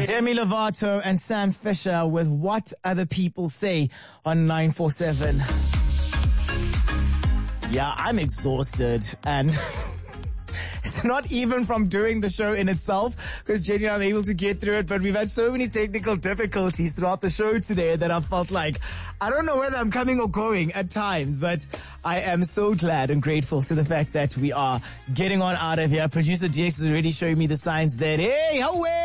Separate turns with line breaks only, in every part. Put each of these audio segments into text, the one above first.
Demi Lovato and Sam Fisher with What Other People Say on 947. Yeah, I'm exhausted and it's not even from doing the show in itself because genuinely I'm able to get through it, but we've had so many technical difficulties throughout the show today that I felt like I don't know whether I'm coming or going at times, but I am so glad and grateful to the fact that we are getting on out of here. Producer DX is already showing me the signs that, hey,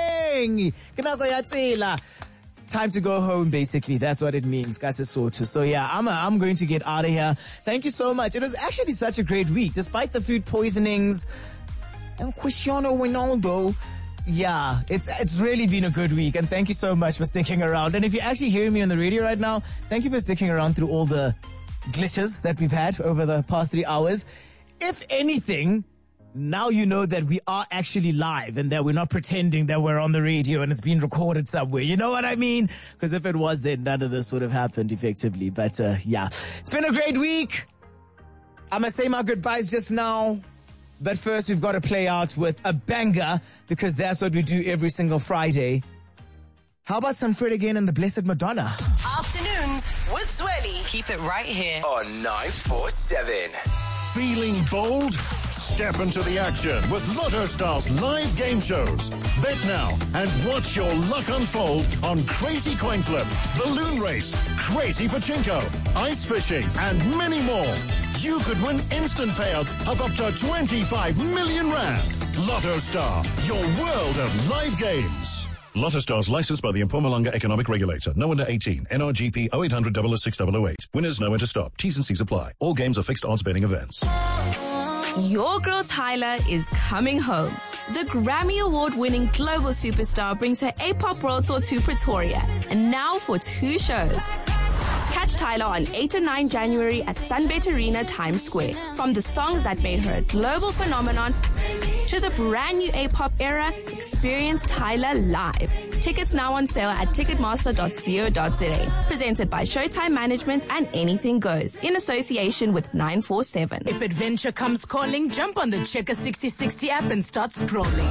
time to go home, basically. That's what it means. So yeah, I'm going to get out of here. Thank you so much. It was actually such a great week, despite the food poisonings and Cristiano Ronaldo. Yeah, it's really been a good week, and thank you so much for sticking around. And if you're actually hearing me on the radio right now, thank you for sticking around through all the glitches that we've had over the past 3 hours. If anything, now you know that we are actually live and that we're not pretending that we're on the radio and it's being recorded somewhere. You know what I mean? Because if it was, then none of this would have happened effectively. But yeah, it's been a great week. I'm going to say my goodbyes just now. But first, we've got to play out with a banger because that's what we do every single Friday. How about some Fred again and the Blessed Madonna?
Afternoons with Zweli. Keep it right here
on 947.
Feeling bold? Step into the action with Lotto Star's live game shows. Bet now and watch your luck unfold on Crazy Coin Flip, Balloon Race, Crazy Pachinko, Ice Fishing, and many more. You could win instant payouts of up to 25 million rand. Lotto Star, your world of live games. Lotto Stars licensed by the Mpumalanga Economic Regulator. No under 18. NRGP 0800 006 Winners know when to stop. T's and C's apply. All games are fixed odds betting events.
Your girl Tyler is coming home. The Grammy Award-winning global superstar brings her A-pop world tour to Pretoria, and now for 2 shows. Catch Tyler on 8 and 9 January at Sunbet Arena, Times Square. From the songs that made her a global phenomenon to the brand new A-pop era, experience Tyler live. Tickets now on sale at ticketmaster.co.za. Presented by Showtime Management and Anything Goes in association with 947.
If adventure comes calling, jump on the Checker 6060 app and start scrolling.